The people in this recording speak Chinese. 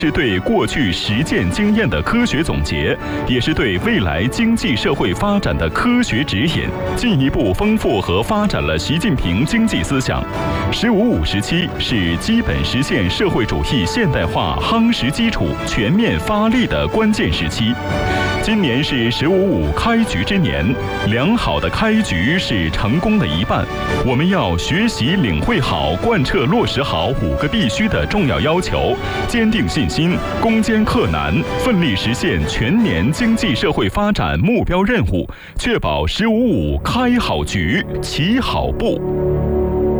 是对过去实践经验的科学总结，也是对未来经济社会发展的科学指引，进一步丰富和发展了习近平经济思想。“15+5”时期是基本实现社会主义现代化夯实基础、全面发力的关键时期。今年是“15+5”开局之年，良好的开局是成功的一半。我们要学习领会好、贯彻落实好5个必须的重要要求，坚定信心，攻坚克难，奋力实现全年经济社会发展目标任务，确保“15+5”开好局、起好步。